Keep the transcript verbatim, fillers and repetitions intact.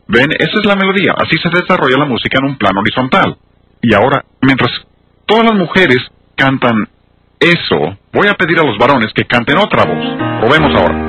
Ven, esa es la melodía. Así se desarrolla la música en un plano horizontal. Y ahora, mientras todas las mujeres cantan eso, voy a pedir a los varones que canten otra voz. Probemos ahora.